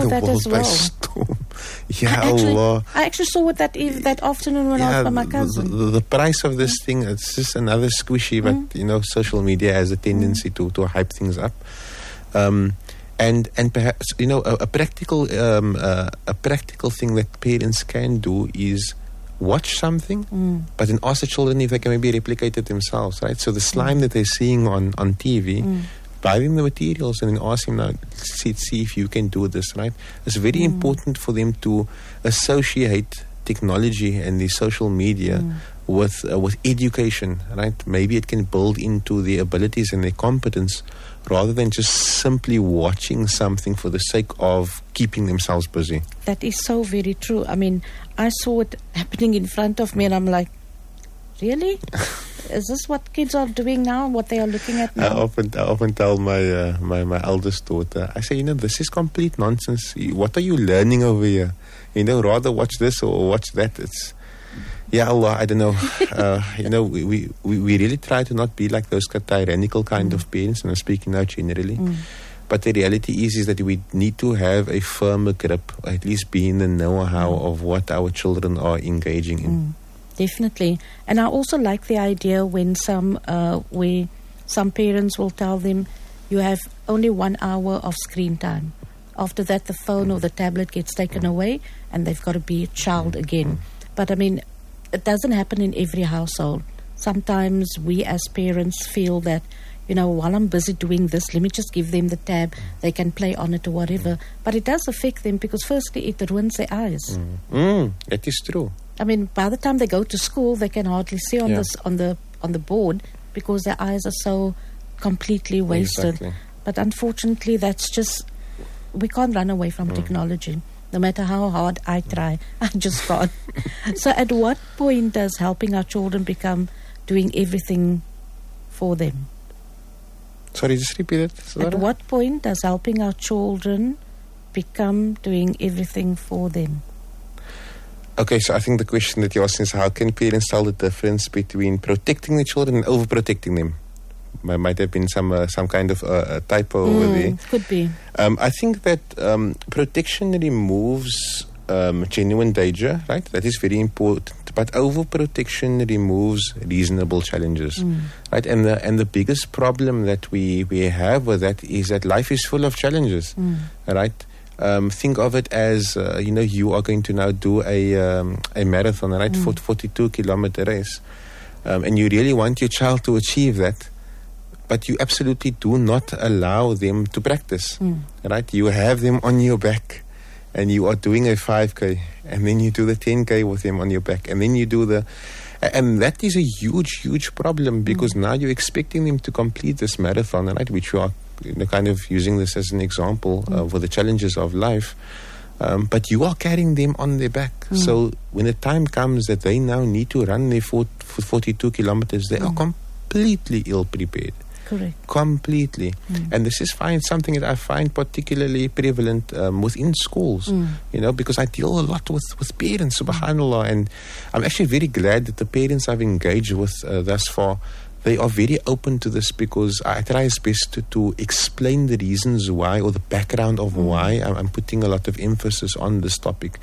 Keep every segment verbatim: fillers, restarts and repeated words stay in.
the that world as by well. storm. Yeah, I actually, Allah. I actually saw it that eve, that afternoon when I Yeah, was by my the, cousin. the, the price of this thing, it's just another squishy, but Mm. you know, social media has a tendency to, to hype things up. Um, and and perhaps, you know, a, a practical um, uh, a practical thing that parents can do is watch something, Mm. but then ask the children if they can maybe replicate it themselves, right? So the slime that they're seeing on, on T V, Mm. buy them the materials and then ask them, now, see, see if you can do this, right? It's very Mm. important for them to associate technology and the social media Mm. with uh, with education, right? Maybe it can build into their abilities and their competence rather than just simply watching something for the sake of keeping themselves busy. That is so very true. I mean, I saw it happening in front of me and I'm like, really? Is this what kids are doing now? What they are looking at I now? often, I often tell my, uh, my my eldest daughter, I say, you know, this is complete nonsense. What are you learning over here? You know, rather watch this or watch that. It's, yeah, Allah, I don't know. uh, you know, we, we, we really try to not be like those tyrannical kind Mm. of parents, and I'm speaking now generally. Mm. But the reality is, is that we need to have a firmer grip, or at least be in the know-how Mm. of what our children are engaging in. Mm. Definitely. And I also like the idea when some uh, where some parents will tell them you have only one hour of screen time. After that, the phone or the tablet gets taken away and they've got to be a child again. But I mean, it doesn't happen in every household. Sometimes we as parents feel that, you know, while I'm busy doing this, let me just give them the tab. They can play on it or whatever. But it does affect them because firstly, it ruins their eyes. Mm. Mm, that is true. I mean, by the time they go to school, they can hardly see on Yeah. this on the on the board because their eyes are so completely wasted. Exactly. But unfortunately, that's just, we can't run away from Mm. technology. No matter how hard I try, I just can't. So, at what point does helping our children become doing everything for them? Sorry, just repeat it. Sarah? At what point does helping our children become doing everything for them? Okay, so I think the question that you're asking is how can parents tell the difference between protecting the children and overprotecting them? There might have been some uh, some kind of uh, typo over there. Mm, could be. Um, I think that um, protection removes um, genuine danger, right? That is very important. But overprotection removes reasonable challenges, Mm. right? And the and the biggest problem that we, we have with that is that life is full of challenges, Mm. right? Um, think of it as, uh, you know, you are going to now do a um, a marathon, right? Mm. For forty-two kilometer race. Um, and you really want your child to achieve that, but you absolutely do not allow them to practice, Mm. right? You have them on your back and you are doing a five K and then you do the ten K with them on your back and then you do the... And that is a huge, huge problem because Mm. now you're expecting them to complete this marathon, right? Which you are, you know, kind of using this as an example uh, Mm. for the challenges of life. Um, but you are carrying them on their back. Mm. So when the time comes that they now need to run their for, for forty-two kilometers, they are Mm. completely ill-prepared. Correct. Completely. Mm. And this is fine, something that I find particularly prevalent um, within schools, Mm. you know, because I deal a lot with, with parents, subhanAllah, and I'm actually very glad that the parents I've engaged with uh, thus far, they are very open to this because I try as best to, to explain the reasons why or the background of Mm. why I'm, I'm putting a lot of emphasis on this topic.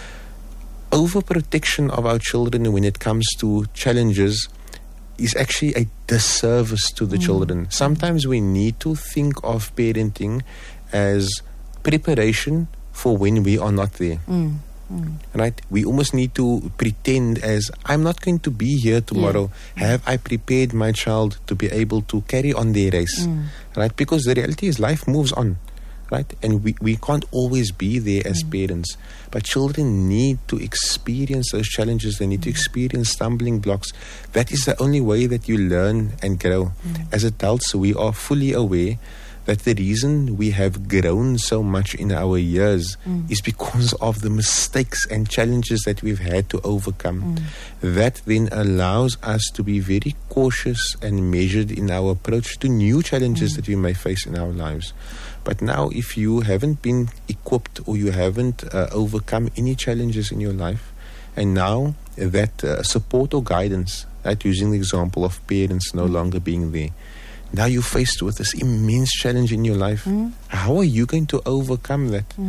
Overprotection of our children when it comes to challenges is actually a disservice to the Mm. children. Sometimes we need to think of parenting as preparation for when we are not there. Mm. Mm. Right? We almost need to pretend as I'm not going to be here tomorrow. Yeah. Have I prepared my child to be able to carry on their race? Mm. Right? Because the reality is life moves on. Right? And we, we can't always be there as Mm. parents. But children need to experience those challenges. They need to experience stumbling blocks. That is the only way that you learn and grow. Mm. As adults, we are fully aware that the reason we have grown so much in our years Mm. is because of the mistakes and challenges that we've had to overcome. Mm. That then allows us to be very cautious and measured in our approach to new challenges Mm. that we may face in our lives. But now, if you haven't been equipped or you haven't uh, overcome any challenges in your life, and now that uh, support or guidance, right, using the example of parents no longer being there, now you're faced with this immense challenge in your life. Mm. How are you going to overcome that? Mm.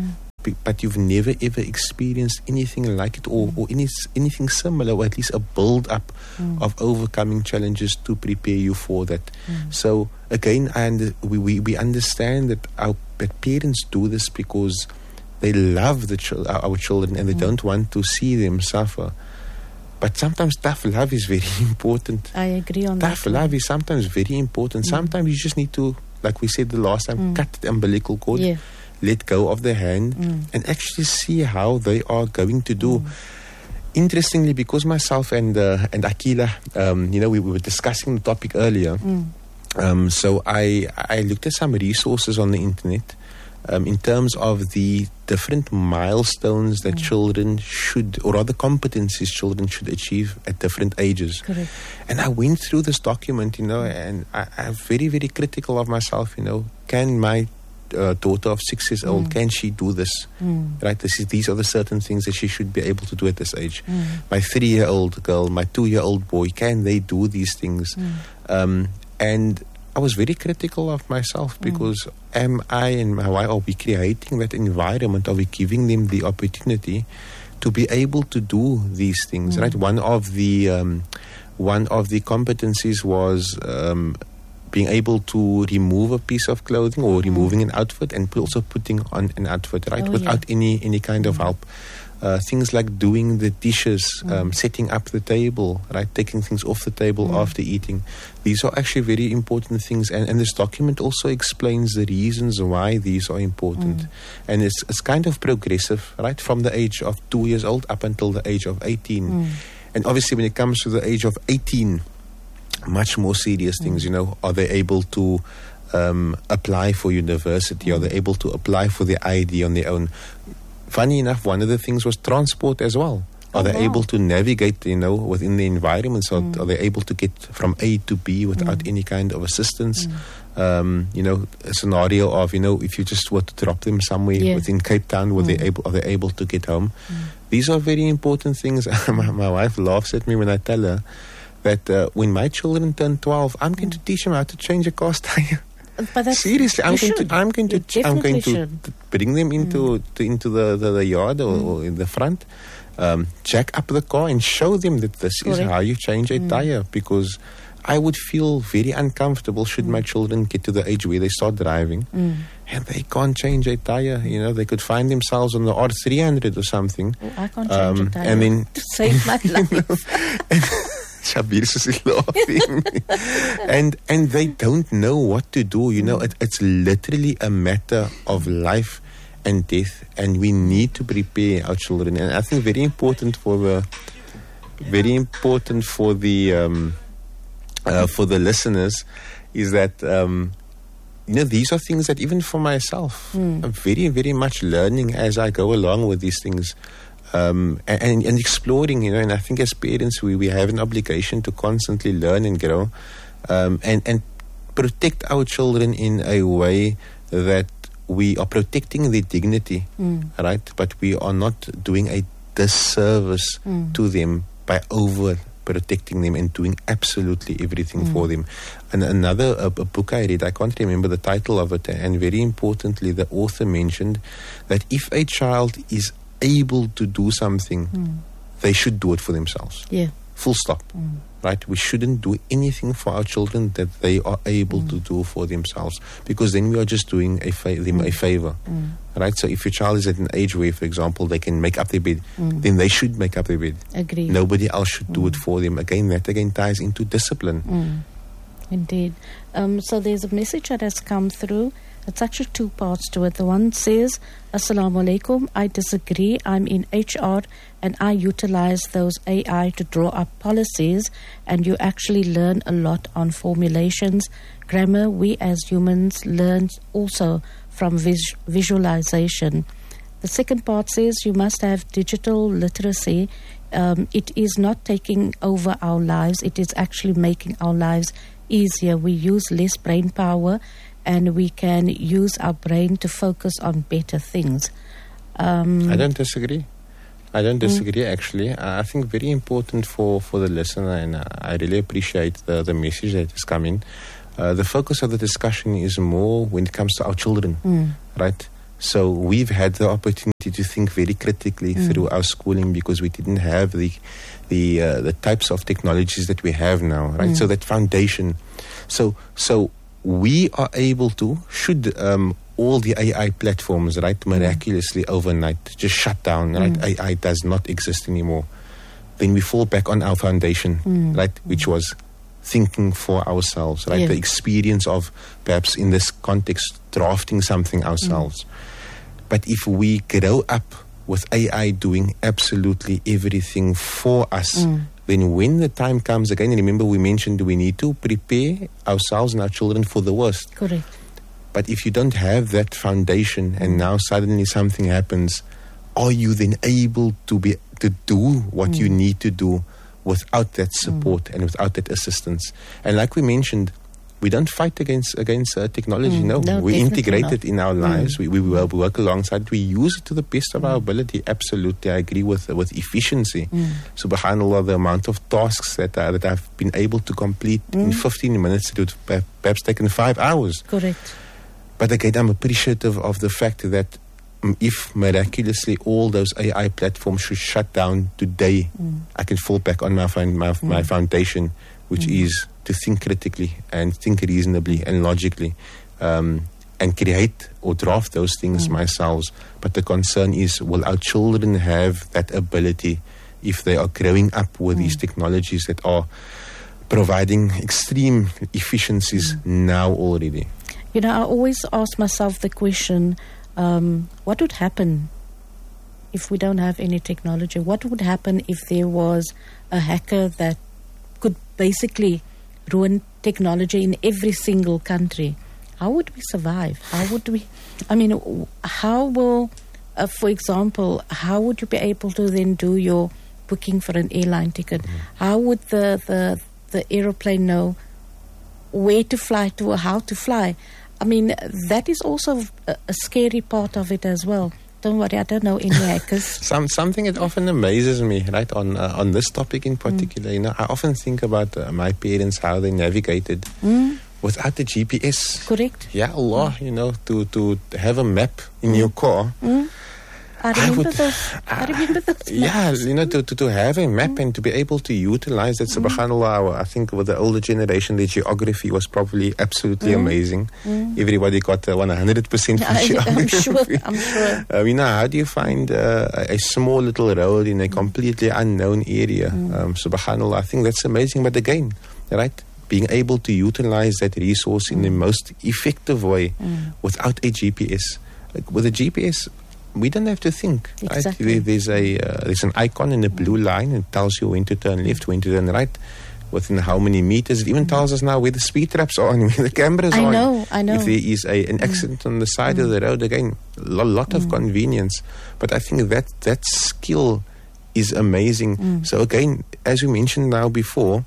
b- but you've never ever experienced anything like it, or, Mm. or any, anything similar, or at least a build-up Mm. of overcoming challenges to prepare you for that. Mm. So again, and we, we, we understand that our that parents do this because they love the chil- our children and they Mm. don't want to see them suffer. But sometimes tough love is very important. I agree on Tough that. love is sometimes very important. Mm. Sometimes you just need to, like we said the last time, Mm. cut the umbilical cord, Yeah. let go of the hand, Mm. and actually see how they are going to do. Mm. Interestingly, because myself and uh, and Akila, um, you know, we, we were discussing the topic earlier. Mm. Um, so I I looked at some resources on the internet um, in terms of the different milestones that Mm. children should, or rather competencies children should achieve at different ages. Correct. And I went through this document, you know, and I, I'm very, very critical of myself, you know. Can my uh, daughter of six years old, Mm. can she do this? Mm. Right, this is, these are the certain things that she should be able to do at this age. Mm. My three-year-old girl, my two-year-old boy, can they do these things? Mm. Um, and I was very critical of myself Mm. because am I and my wife, are we creating that environment? Are we giving them the opportunity to be able to do these things? Mm. Right. One of the um, one of the competencies was um, being able to remove a piece of clothing or Mm. removing an outfit and also putting on an outfit, right, Oh, without any any kind of Mm. help. Uh, things like doing the dishes, um, Mm. setting up the table, right, taking things off the table Mm. after eating. These are actually very important things, and, and this document also explains the reasons why these are important. Mm. And it's it's kind of progressive, right, from the age of two years old up until the age of eighteen. Mm. And obviously, when it comes to the age of eighteen, much more serious things. Mm. You know, are they able to um, apply for university? Are Mm. they able to apply for the I D on their own? Funny enough, one of the things was transport as well. Are Oh, they wow. able to navigate, you know, within the environment? So Mm. are they able to get from A to B without Mm. any kind of assistance? Mm. Um, you know, a scenario of, you know, if you just were to drop them somewhere Yeah. within Cape Town, were they Mm. able, are they able to get home? Mm. These are very important things. my, my wife laughs at me when I tell her that uh, when my children turn twelve, I'm going Mm. to teach them how to change a car tire. But that's, Seriously, I'm you going should. to, I'm going to, You I'm going definitely to should. t- bring them into to, into the, the, the yard or, Mm. or in the front, um, jack up the car and show them that this is Correct. how you change a Mm. tire. Because I would feel very uncomfortable should my Mm. children get to the age where they start driving Mm. and they can't change a tire. You know, they could find themselves on the R three hundred or something. Oh, I can't change Um, a tire and then to save my life. Shabir is laughing. and and they don't know what to do. You know, it, it's literally a matter of life and death, and we need to prepare our children. And I think very important for the very important for the um, uh, for the listeners is that um, you know, these are things that even for myself, Mm. I'm very very much learning as I go along with these things. Um, and, and exploring, you know, and I think as parents we, we have an obligation to constantly learn and grow, um, and, and protect our children in a way that we are protecting their dignity, Mm. right? But we are not doing a disservice Mm. to them by over protecting them and doing absolutely everything Mm. for them. And another a, a book I read, I can't remember the title of it, and very importantly, the author mentioned that if a child is able to do something, Mm. they should do it for themselves. Yeah. Full stop. Mm. Right? We shouldn't do anything for our children that they are able Mm. to do for themselves, because then we are just doing a fa- them a Mm. favor. Mm. Right? So if your child is at an age where, for example, they can make up their bed, Mm. then they should make up their bed. Agree. Nobody else should do it Mm. for them. Again, that again ties into discipline. Mm. Indeed. Um, so there's a message that has come through. It's actually two parts to it. The one says, Assalamu alaikum, I disagree. I'm in H R and I utilize those A I to draw up policies, and you actually learn a lot on formulations, grammar. We as humans learn also from vis- visualization. The second part says you must have digital literacy. Um, it is not taking over our lives. It is actually making our lives easier. We use less brain power, and we can use our brain to focus on better things. Um, I don't disagree. I don't Mm. disagree, actually. Uh, I think very important for, for the listener, and uh, I really appreciate the, the message that has come in. Uh, the focus of the discussion is more when it comes to our children, mm, right? So we've had the opportunity to think very critically mm. through our schooling, because we didn't have the the uh, the types of technologies that we have now, right? Mm. So that foundation. So so we are able to, should um, all the A I platforms, right, miraculously mm. overnight just shut down, right? Mm. A I does not exist anymore. Then we fall back on our foundation, mm. right, which was thinking for ourselves, right? Yeah. The experience of perhaps in this context drafting something ourselves. Mm. But if we grow up with A I doing absolutely everything for us, mm. then when the time comes again, remember we mentioned we need to prepare ourselves and our children for the worst. Correct. But if you don't have that foundation and now suddenly something happens, are you then able to be to do what mm. you need to do without that support mm. and without that assistance? And like we mentioned, we don't fight against against uh, technology. Mm, no, no, we integrate not. it in our lives. Mm. We, we, we work alongside. We use it to the best of mm. our ability. Absolutely, I agree with with efficiency. Mm. Subhanallah, the amount of tasks that uh, that I've been able to complete mm. in fifteen minutes, it would perhaps taken five hours. Correct. But again, I'm appreciative of the fact that um, if miraculously all those A I platforms should shut down today, mm. I can fall back on my my, mm. my foundation, which mm. is to think critically and think reasonably and logically, um, and create or draft those things mm. myself. But the concern is, will our children have that ability if they are growing up with mm. these technologies that are providing extreme efficiencies mm. now already? You know, I always ask myself the question, um, what would happen if we don't have any technology? What would happen if there was a hacker that could basically ruin technology in every single country? How would we survive? How would we, I mean, how will, uh, for example, how would you be able to then do your booking for an airline ticket? Mm-hmm. How would the, the, the aeroplane know where to fly to or how to fly? I mean, that is also a, a scary part of it as well. Don't worry, I don't know any hackers. Some something that often amazes me, right, on uh, on this topic in particular. Mm. You know, I often think about uh, my parents, how they navigated mm. without the G P S. Correct. Yeah, Allah, mm. you know, to to have a map in mm. your car. Mm. I remember I would, those. I remember those. Yeah, you know, to, to, to have a map mm. and to be able to utilize that. Mm. Subhanallah, I think with the older generation, the geography was probably absolutely mm. amazing. Mm. Everybody got uh, one hundred percent for geography. I'm sure. I'm sure. Uh, you know, how do you find uh, a small little road in a completely unknown area? Mm. Um, Subhanallah, I think that's amazing. But again, right, being able to utilize that resource mm. in the most effective way mm. without a G P S. Like with a G P S, we don't have to think. Exactly. Right? There's a uh, there's an icon in a blue line. It tells you when to turn left, when to turn right, within how many meters. It even tells us now where the speed traps are and where the cameras I are. I know, I know. If there is a, an accident mm. on the side mm. of the road, again, a lot of mm. convenience. But I think that that skill is amazing. Mm. So again, as we mentioned now before,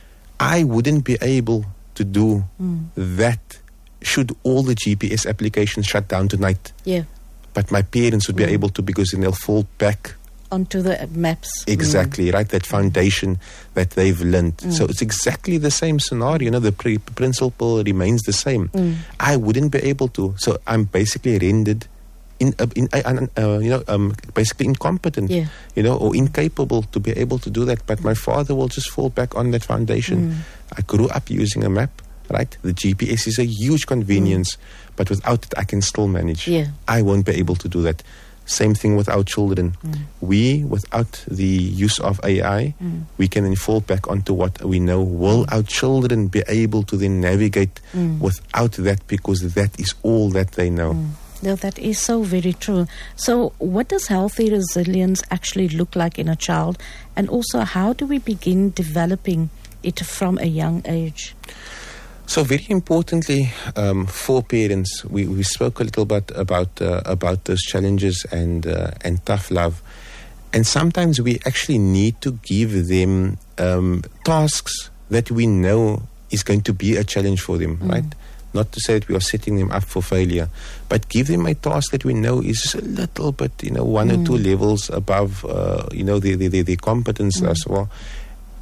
I wouldn't be able to do mm. that should all the G P S applications shut down tonight. Yeah. But my parents would be mm. able to, because then they'll fall back onto the maps. Exactly, mm. right? That foundation that they've learned. Mm. So it's exactly the same scenario. You know, the pre- principle remains the same. Mm. I wouldn't be able to. So I'm basically rendered in, uh, in uh, uh, you know, um, basically incompetent, yeah. you know, or incapable to be able to do that. But my father will just fall back on that foundation. Mm. I grew up using a map. Right, the G P S is a huge convenience, mm. but without it, I can still manage. Yeah. I won't be able to do that. Same thing with our children. Mm. We, without the use of A I, mm. we can then fall back onto what we know. Will our children be able to then navigate mm. without that, because that is all that they know? Mm. No, that is so very true. So what does healthy resilience actually look like in a child? And also, how do we begin developing it from a young age? So very importantly, um, for parents, we, we spoke a little bit about uh, about those challenges and uh, and tough love, and sometimes we actually need to give them um, tasks that we know is going to be a challenge for them, mm. right? Not to say that we are setting them up for failure, but give them a task that we know is just a little bit, you know, one mm. or two levels above, uh, you know, the the, the, the competence mm. as well.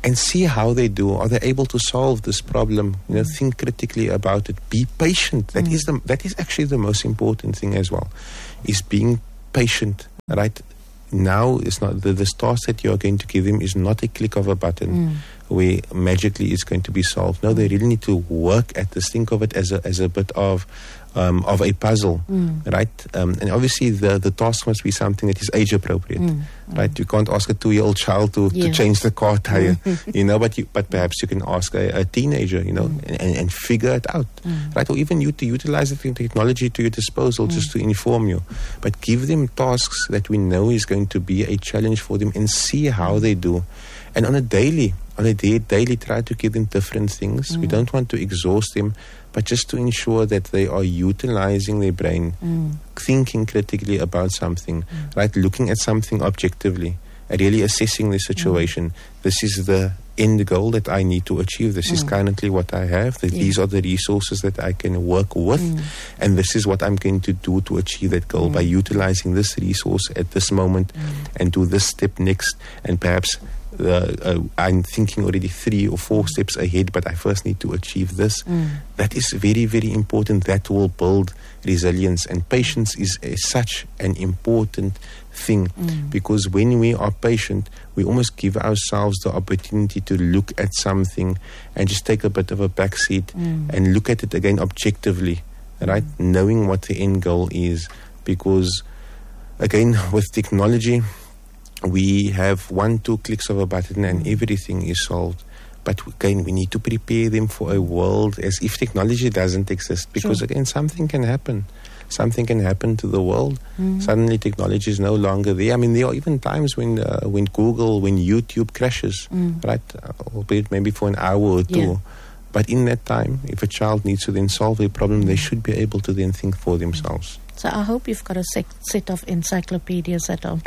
and see how they do. Are they able to solve this problem? You know, think critically about it. Be patient. That Mm. is the that is actually the most important thing as well, is being patient. Right now, it's not the, the task that you are going to give them is not a click of a button Mm. where magically it's going to be solved. No, they really need to work at this. Think of it as a as a bit of um, of a puzzle, Mm. right? Um, and obviously, the the task must be something that is age appropriate. Mm. Right, you can't ask a two-year-old child to, Yeah. to change the car tire, you know. But you, but perhaps you can ask a, a teenager, you know, Mm. and, and figure it out, Mm. right? Or even you to utilize the technology to your disposal, Mm. just to inform you. But give them tasks that we know is going to be a challenge for them, and see how they do. And on a daily, on a day, daily, try to give them different things. We Mm. don't want to exhaust them, but just to ensure that they are utilizing their brain, Mm. thinking critically about something, right? Looking at something objectively, and really assessing the situation. This is the end goal that I need to achieve. This is Mm. currently what I have. That Yeah. These are the resources that I can work with, Mm. and this is what I'm going to do to achieve that goal by Mm. utilizing this resource at this moment, Mm. and do this step next, and perhaps uh, uh, I'm thinking already three or four steps ahead, but I first need to achieve this. Mm. That is very, very important. That will build resilience, and patience is a, such an important thing, Mm. because when we are patient, we almost give ourselves the opportunity to look at something and just take a bit of a backseat Mm. and look at it again objectively, right? Knowing what the end goal is, because again, with technology, we have one, two clicks of a button and everything is solved. But again, we need to prepare them for a world as if technology doesn't exist. Because Sure. again, something can happen. Something can happen to the world. Mm. Suddenly technology is no longer there. I mean, there are even times when uh, when Google, when YouTube crashes, Mm. right? Uh, albeit maybe for an hour or two. Yeah. But in that time, if a child needs to then solve a problem, they should be able to then think for themselves. So I hope you've got a sec- set of encyclopedias at home.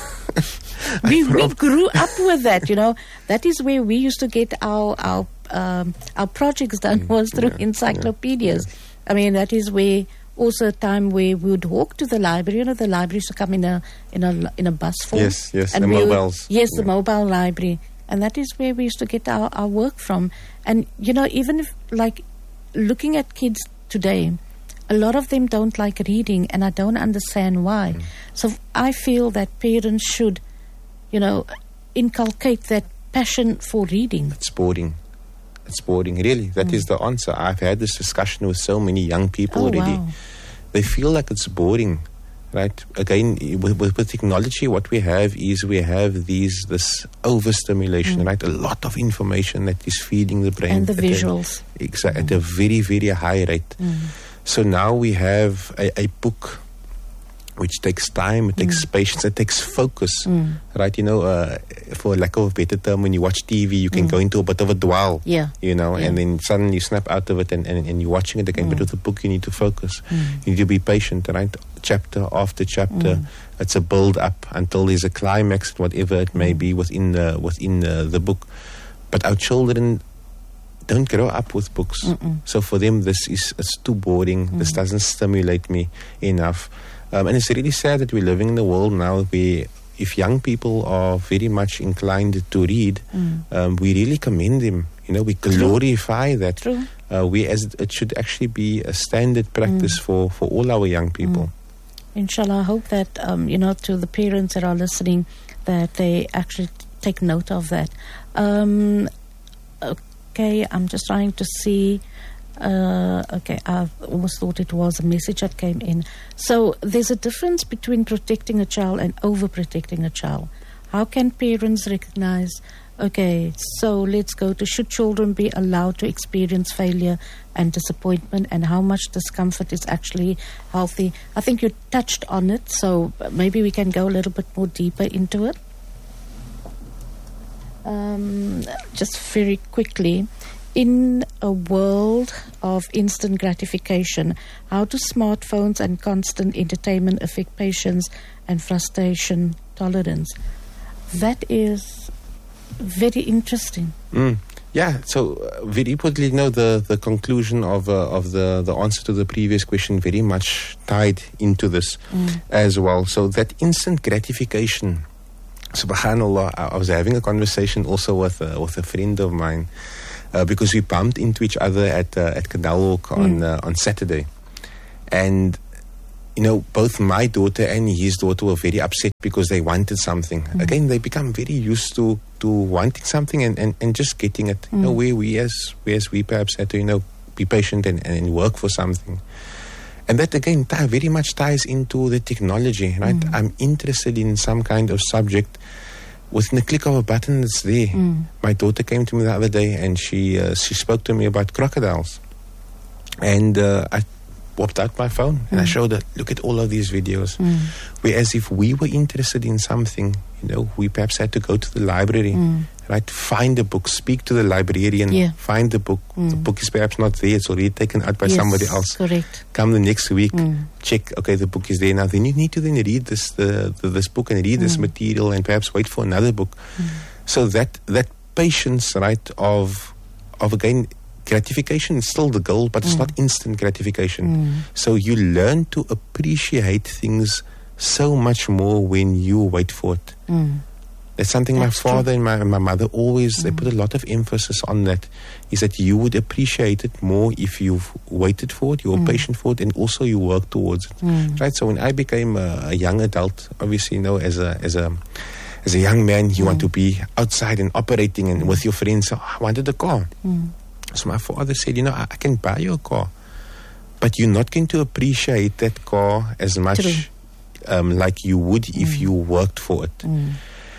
we, we grew up with that, you know. That is where we used to get our our um, our projects done, was through yeah, encyclopedias. yeah, I mean, that is where also a time where we would walk to the library. You know, the library used to come in a in a in a bus form. Yes, yes, the we would- mobiles. yes, the Yeah. mobile library, and that is where we used to get our, our work from. And you know, even if like looking at kids today, a lot of them don't like reading, and I don't understand why. Mm. So I feel that parents should, you know, inculcate that passion for reading. It's boring. It's boring. Really, that is the answer. I've had this discussion with so many young people Oh, already. wow. They feel like it's boring, right? Again, with, with, with technology, what we have is we have these this overstimulation, Mm. right? A lot of information that is feeding the brain. And the at a- visuals. Exactly, at a very, very high rate. Mm. So now we have a, a book which takes time, it takes patience, it takes focus, Mm. right? You know, uh, for lack of a better term, when you watch T V, you can Mm. go into a bit of a dwell, Yeah. you know, Yeah. and then suddenly you snap out of it and, and, and you're watching it again. But Mm. with a book, you need to focus. Mm. You need to be patient, right? Chapter after chapter, Mm. it's a build up until there's a climax, whatever it may be within the, within the, the book. But our children don't grow up with books. Mm-mm. So for them, this is it's too boring. This doesn't stimulate me enough. Um, and it's really sad that we're living in a world now where if young people are very much inclined to read, Mm. um, we really commend them. You know, we glorify that. True. Uh, we as it, it should actually be a standard practice for, for all our young people. Inshallah, I hope that, um, you know, to the parents that are listening, that they actually t- take note of that. Um, okay, I'm just trying to see. Uh, okay, I almost thought it was a message that came in. So there's a difference between protecting a child and overprotecting a child. How can parents recognize, okay, so let's go to, should children be allowed to experience failure and disappointment, and how much discomfort is actually healthy? I think you touched on it, so maybe we can go a little bit more deeper into it. Um, just very quickly, in a world of instant gratification, how do smartphones and constant entertainment affect patience and frustration tolerance? That is very interesting. Mm. Yeah, so uh, very quickly, you know, the, the conclusion of uh, of the, the answer to the previous question very much tied into this Mm. as well. So that instant gratification, subhanallah, I, I was having a conversation also with uh, with a friend of mine uh, because we bumped into each other at uh, at Canal Walk on Mm. uh, on Saturday, and you know, both my daughter and his daughter were very upset because they wanted something. Mm. Again, they become very used to, to wanting something and, and, and just getting it. You know, Mm. where we as we as we perhaps had to, you know, be patient and, and work for something. And that again tie, very much ties into the technology, right? Mm. I'm interested in some kind of subject. Within a click of a button, it's there. Mm. My daughter came to me the other day and she uh, she spoke to me about crocodiles. And uh, I popped out my phone and I Mm. showed her, look at all of these videos. Mm. Whereas if we were interested in something, you know, we perhaps had to go to the library, Mm. right? Find a book, speak to the librarian, Yeah. find the book. The Mm. book is perhaps not there, it's already taken out by Yes, somebody else. Correct. Come the next week, Mm. check, okay, the book is there now. Then you need to then read this the, the this book and read this Mm. material and perhaps wait for another book. Mm. So that that patience, right, of of again gratification is still the goal, but it's Mm. not instant gratification. Mm. So you learn to appreciate things so much more when you wait for it. Mm. That's something That's my father true. and my, my mother always, they Mm. put a lot of emphasis on that, is that you would appreciate it more if you've waited for it, you were Mm. patient for it, and also you work towards it. Mm. Right? So when I became a, a young adult, obviously, you know, as a, as a, as a young man, you Mm. want to be outside and operating and with your friends. So I wanted a car. Mm. So my father said, you know, I, I can buy you a car, but you're not going to appreciate that car as much um, like you would if Mm. you worked for it. Mm.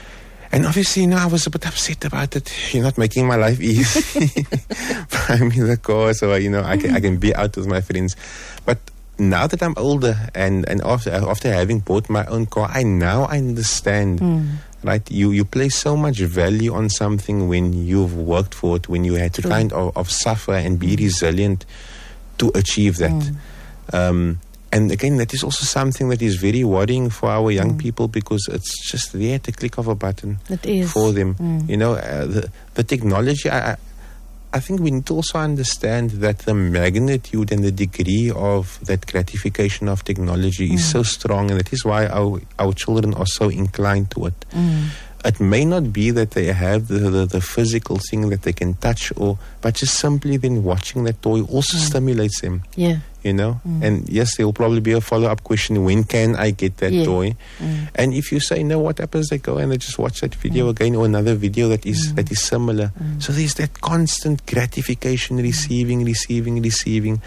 And obviously, you know, I was a bit upset about it. You're not making my life easy. Buy me the car so, you know, I can, I can be out with my friends. But now that I'm older and, and after, after having bought my own car, I now understand. Mm. Right, you you place so much value on something when you've worked for it, when you had to True. kind of, of suffer and be resilient to achieve that. Mm. Um, and again, that is also something that is very worrying for our young Mm. people because it's just there at the click of a button It is. for them. Mm. You know, uh, the, the technology, I, I I think we need to also understand that the magnitude and the degree of that gratification of technology is Mm. so strong, and that is why our, our children are so inclined to it. Mm. It may not be that they have the, the, the physical thing that they can touch, or but just simply then watching that toy also Mm. stimulates them, Yeah. you know. Mm. And yes, there will probably be a follow-up question, when can I get that Yeah. toy? Mm. And if you say no, what happens? They go and they just watch that video Mm. again, or another video that is Mm. that is similar. Mm. So there's that constant gratification, receiving, receiving, receiving.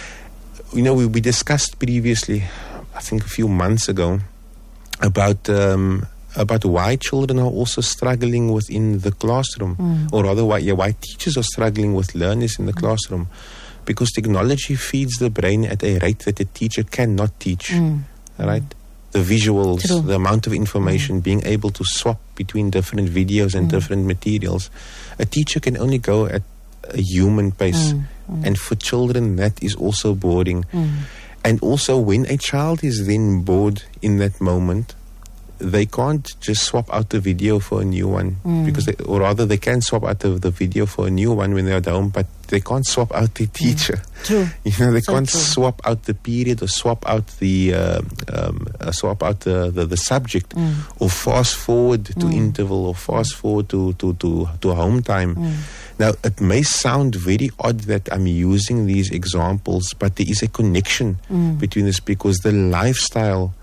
You know, we, we discussed previously, I think a few months ago, about um, about why children are also struggling within the classroom, Mm. or rather, why yeah, why teachers are struggling with learners in the classroom, because technology feeds the brain at a rate that a teacher cannot teach. Mm. Right? The visuals, True. the amount of information, being able to swap between different videos and Mm. different materials. A teacher can only go at a human pace. Mm. Mm. And for children, that is also boring. Mm. And also, when a child is then bored in that moment, they can't just swap out the video for a new one. Mm. Because they, or rather, they can swap out the, the video for a new one when they're at home, but they can't swap out the teacher. True. You know, they So can't true. swap out the period or swap out the uh, um, uh, swap out the, the, the subject, Mm. or fast forward to Mm. interval, or fast forward to to to, to home time. Mm. Now, it may sound very odd that I'm using these examples, but there is a connection Mm. between this, because the lifestyle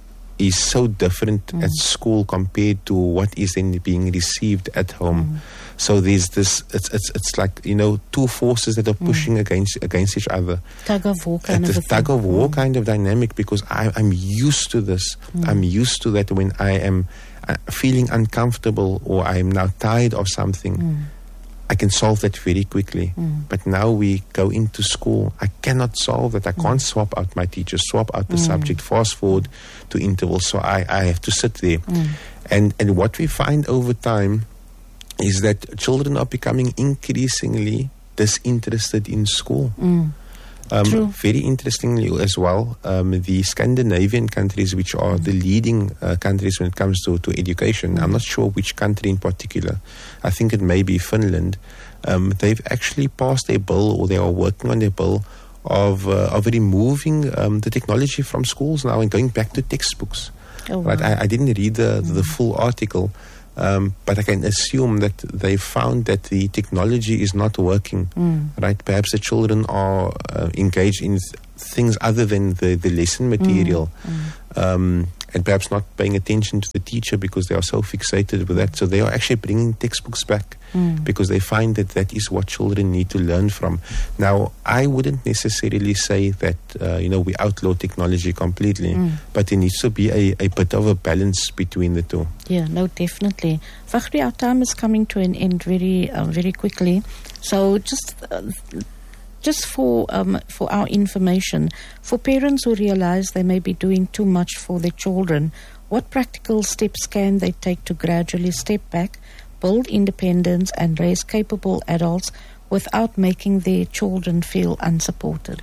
is so different Mm. at school compared to what is then being received at home. Mm. So there's this, it's, it's, it's like, you know, two forces that are pushing against against each other. Tug of war kind It's of a a tug thing. of war Mm. kind of dynamic, because I, I'm used to this. Mm. I'm used to that when I am uh, feeling uncomfortable, or I am now tired of something. Mm. I can solve that very quickly. Mm. But now we go into school, I cannot solve that. I can't swap out my teacher, swap out the Mm. subject, fast forward to intervals. So I, I have to sit there. Mm. And and what we find over time is that children are becoming increasingly disinterested in school. Mm. Um, True. very interestingly as well, um, the Scandinavian countries, which are the leading uh, countries when it comes to, to education, I'm not sure which country in particular, I think it may be Finland, um, they've actually passed a bill, or they are working on a bill of, uh, of removing um, the technology from schools now and going back to textbooks. Oh, right? wow. I, I didn't read the, the full article, um, but I can assume that they found that the technology is not working, Mm. right? Perhaps the children are uh, engaged in th- things other than the, the lesson material. Um, and perhaps not paying attention to the teacher because they are so fixated with that. So they are actually bringing textbooks back Mm. because they find that that is what children need to learn from. Now, I wouldn't necessarily say that, uh, you know, we outlaw technology completely, Mm. but there needs to be a, a bit of a balance between the two. Yeah, no, definitely. Fakhri, our time is coming to an end very, uh, very quickly. So just, uh, just for um, for our information, for parents who realize they may be doing too much for their children, what practical steps can they take to gradually step back, build independence, and raise capable adults without making their children feel unsupported?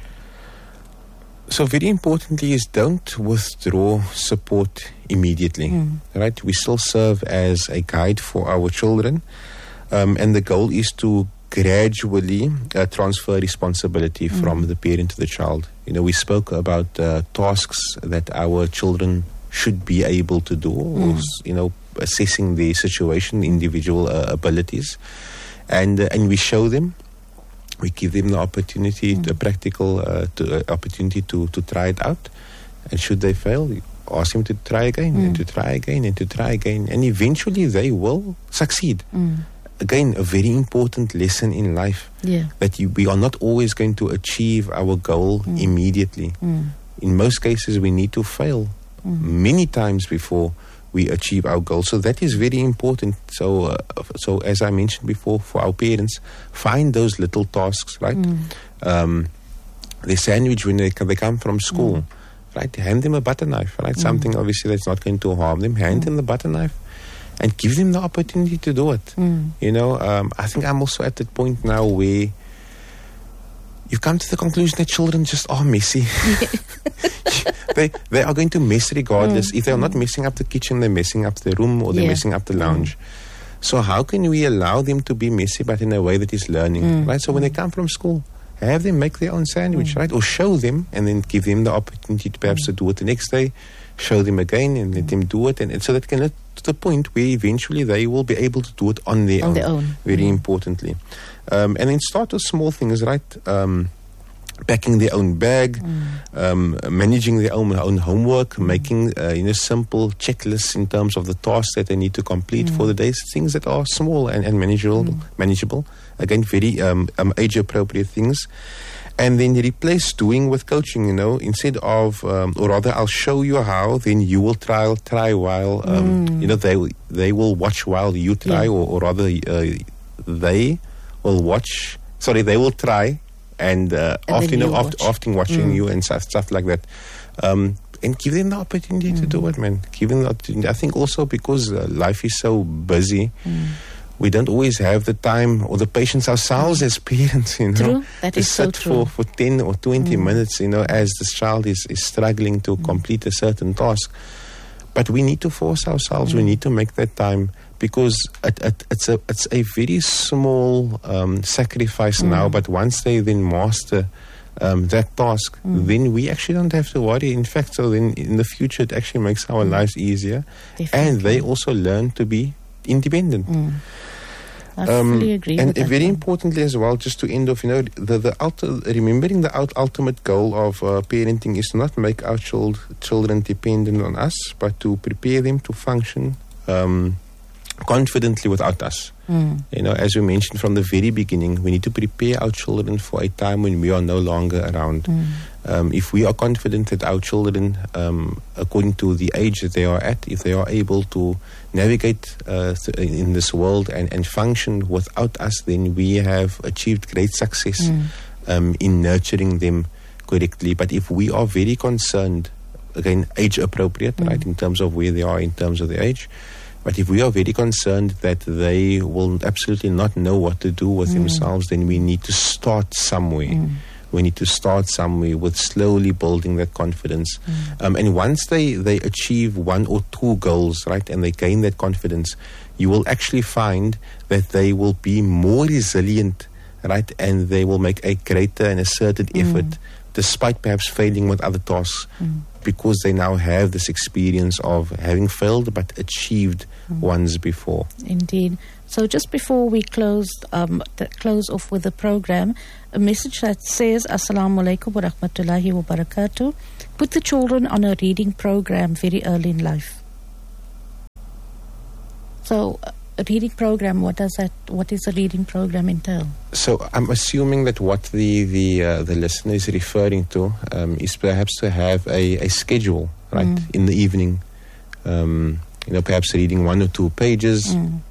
So very importantly is don't withdraw support immediately, Mm. right? We still serve as a guide for our children, um, and the goal is to gradually uh, transfer responsibility Mm. from the parent to the child. You know, we spoke about uh, tasks that our children should be able to do, or, Mm. you know, assessing the situation, individual uh, abilities, and uh, and we show them. We give them the opportunity, Mm. the practical uh, to, uh, opportunity to, to try it out. And should they fail, you ask them to try again, Mm. and to try again, and to try again. And eventually they will succeed. Mm. Again, a very important lesson in life, Yeah. that you, we are not always going to achieve our goal Mm. immediately. Mm. In most cases, we need to fail Mm. many times before we achieve our goal. So that is very important. So, uh, so as I mentioned before, for our parents, find those little tasks, right? Mm. Um, the sandwich when they, they come from school, right? Hand them a butter knife, right? Mm. Something obviously that's not going to harm them. Hand Mm. them the butter knife and give them the opportunity to do it. Mm. You know, um, I think I'm also at that point now where you've come to the conclusion that children just are messy. they they are going to mess regardless. Mm. If they're not messing up the kitchen, they're messing up the room, or they're Yeah. messing up the lounge. So how can we allow them to be messy, but in a way that is learning, Mm. right? So when they come from school, have them make their own sandwich, right? Or show them, and then give them the opportunity to perhaps to do it the next day. Show them again, and let them do it, and, and so that can get to the point where eventually they will be able to do it on their On own. their own. Very Mm. importantly, um, and then start with small things, right? Um, packing their own bag, Mm. um, managing their own, own homework, making uh, you know simple checklists in terms of the tasks that they need to complete Mm. for the day. Things that are small and, and manageable. Mm. Manageable. Again, very um, um, age appropriate things. And then replace doing with coaching. You know, instead of, um, or rather, I'll show you how. Then you will try, try while um, Mm. you know they will- they will watch while you try, Yeah. or, or rather, uh, they will watch. Sorry, they will try. And, uh, And often, then you you know, oft, watch. often watching Mm. you and stuff, stuff like that. Um, and give them the opportunity to do it, man. Give them the opportunity. I think also because uh, life is so busy, Mm. we don't always have the time or the patience ourselves as parents, you know, True. That to is so sit true. for, for ten or twenty Mm. minutes, you know, as this child is, is struggling to complete a certain task. But we need to force ourselves. We Mm. need to make that time, because it, it, it's a it's a very small um, sacrifice Mm. now. But once they then master um, that task, Mm. then we actually don't have to worry. In fact, so then in the future, it actually makes our lives easier, and they Definitely. also learn to be independent. Mm. I Um, fully agree and with that very one. importantly as well, just to end off, you know, the the ulti- remembering the out- ultimate goal of uh, parenting is to not make our child- children dependent on us, but to prepare them to function um, confidently without us. Mm. You know, as we mentioned from the very beginning, we need to prepare our children for a time when we are no longer around. Mm. Um, if we are confident that our children, um, according to the age that they are at, if they are able to navigate uh, th- in this world and, and function without us, then we have achieved great success Mm. um, in nurturing them correctly. But if we are very concerned, again, age appropriate, Mm. right, in terms of where they are in terms of the age, but if we are very concerned that they will absolutely not know what to do with Mm. themselves, then we need to start somewhere. Mm. We need to start somewhere with slowly building that confidence. Mm. Um, and once they, they achieve one or two goals, right, and they gain that confidence, you will actually find that they will be more resilient, right, and they will make a greater and asserted Mm. effort, despite perhaps failing with other tasks. Mm. because they now have this experience of having failed but achieved mm. ones before. Indeed. So just before we close um, close off with the program, a message that says, Assalamu alaikum wa rahmatullahi wa barakatuh. Put the children on a reading program very early in life. So a reading program, what does that, what is a reading program entail? So I'm assuming that what the the, uh, the listener is referring to um, is perhaps to have a, a schedule, right, mm. in the evening. Um, you know, perhaps reading one or two pages. Mm.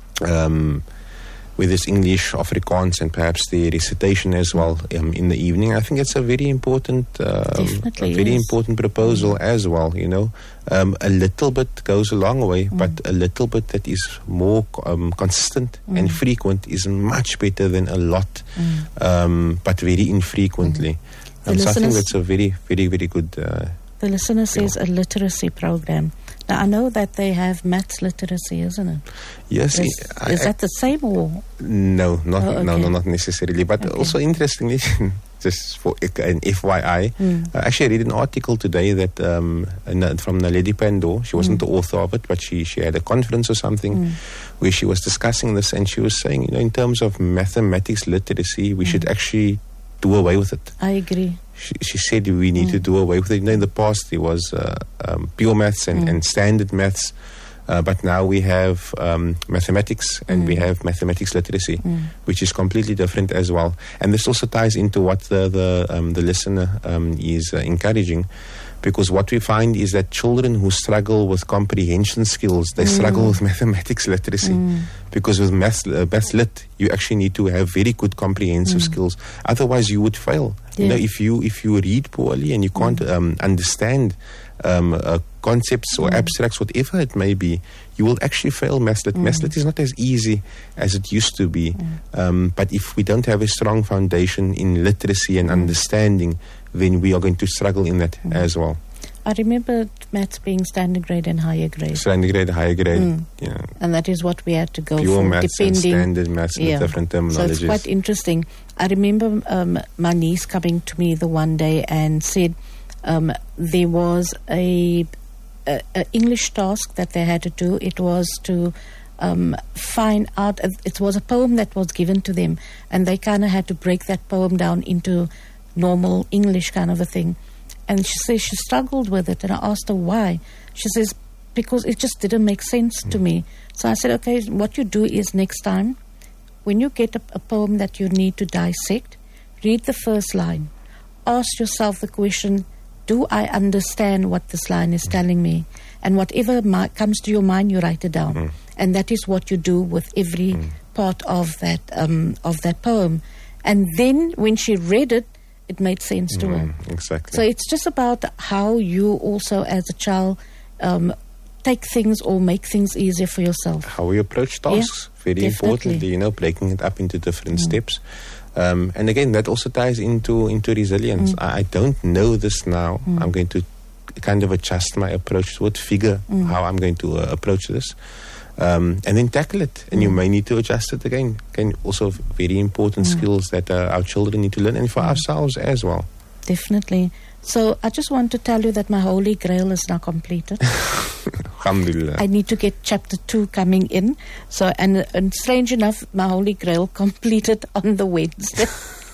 Um, with this English, Afrikaans, and perhaps the recitation as well um, in the evening. I think it's a very important, um, Definitely, a very yes. important proposal mm. as well. You know, um, a little bit goes a long way, mm. but a little bit that is more um, consistent mm. and frequent is much better than a lot, mm. um, but very infrequently. Mm. Um, so I think that's a very, very, very good. Uh, the listener says a literacy program. Now, I know that they have maths literacy, isn't it? Yes. Is, I, is that the same or? No, not, oh, okay. no, no, not necessarily. But okay. also interestingly, just for an F Y I, mm. uh, actually I read an article today that um, from Naledi Pandor. She wasn't mm. the author of it, but she, she had a conference or something mm. where she was discussing this, and she was saying, you know, in terms of mathematics literacy, we mm. should actually do away with it. I agree. She, she said we need mm. to do away with it. You know, in the past there was uh, um, pure maths and, mm. and standard maths, uh, but now we have um, mathematics and mm. we have mathematics literacy, mm. which is completely different as well. And this also ties into what the the, um, the listener um, is uh, encouraging, because what we find is that children who struggle with comprehension skills, they mm. struggle with mathematics literacy. Mm. Because with maths, uh, maths lit, you actually need to have very good comprehensive mm. skills. Otherwise, you would fail. Yeah. You know, if you if you read poorly and you can't mm. um, understand um, uh, concepts or mm. abstracts, whatever it may be, you will actually fail maths lit. Mm. Maths lit is not as easy as it used to be. Mm. Um, but if we don't have a strong foundation in literacy and mm. understanding, then we are going to struggle in that mm. as well. I remember maths being standard grade and higher grade. Standard grade, higher grade, mm. yeah. And that is what we had to go Pure for. Maths depending, and standard maths yeah. with different terminologies. So it's quite interesting. I remember um, my niece coming to me the one day and said um, there was a, a, a English task that they had to do. It was to um, find out, it was a poem that was given to them, and they kind of had to break that poem down into normal English kind of a thing. And she says she struggled with it, and I asked her why. She says, because it just didn't make sense mm. to me. So I said, okay, what you do is next time, when you get a, a poem that you need to dissect, read the first line. Ask yourself the question, do I understand what this line is mm. telling me? And whatever mi- comes to your mind, you write it down. Mm. And that is what you do with every mm. part of that um, of that poem. And then when she read it, it made sense to mm, her. Exactly. So it's just about how you also, as a child, um, take things or make things easier for yourself. How we approach tasks, yeah, very definitely. importantly, you know, breaking it up into different mm. steps. Um, and again, that also ties into into resilience. Mm. I, I don't know this now. Mm. I'm going to kind of adjust my approach to it, figure mm. how I'm going to uh, approach this. Um, and then tackle it, and mm. you may need to adjust it again. Again, also very important mm. skills that uh, our children need to learn, and for mm. ourselves as well. Definitely. So I just want to tell you that my Holy Grail is now completed. Alhamdulillah. I need to get chapter two coming in. So and, and strange enough, my Holy Grail completed on the Wednesday.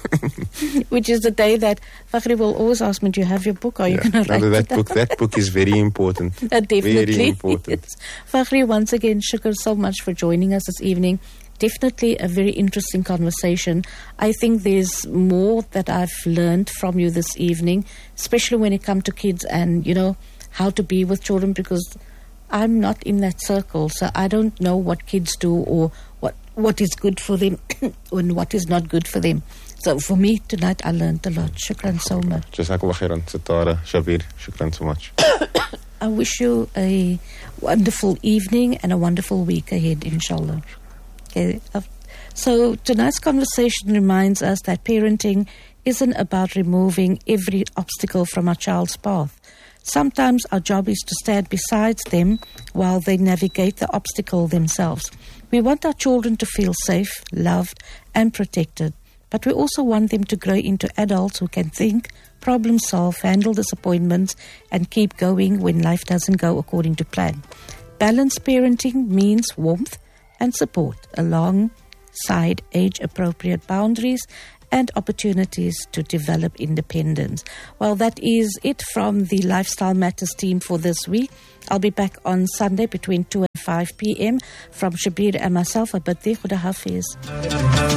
Which is the day that Fakhri will always ask me, do you have your book? Or are you yeah. going to write no, that it down? book, that book is very important. uh, definitely. Very important. Yes. Fakhri, once again, shukr so much for joining us this evening. Definitely a very interesting conversation. I think there's more that I've learned from you this evening, especially when it comes to kids and, you know, how to be with children, because I'm not in that circle, so I don't know what kids do or what, what is good for them and what is not good for them. So for me tonight, I learned a lot. Shukran so much. Jazakallah khairan, Sitara, Shabir. Shukran so much. I wish you a wonderful evening and a wonderful week ahead, inshallah. Okay. So tonight's conversation reminds us that parenting isn't about removing every obstacle from our child's path. Sometimes our job is to stand beside them while they navigate the obstacle themselves. We want our children to feel safe, loved, and protected. But we also want them to grow into adults who can think, problem solve, handle disappointments, and keep going when life doesn't go according to plan. Balanced parenting means warmth and support alongside age-appropriate boundaries and opportunities to develop independence. Well, that is it from the Lifestyle Matters team for this week. I'll be back on Sunday between two and five p.m. From Shabir and myself, a birthday, Khuda Hafiz.